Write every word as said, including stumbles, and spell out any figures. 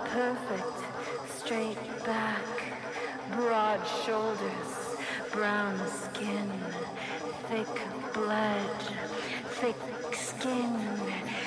perfect, straight back, broad shoulders, brown skin, thick blood, thick skin,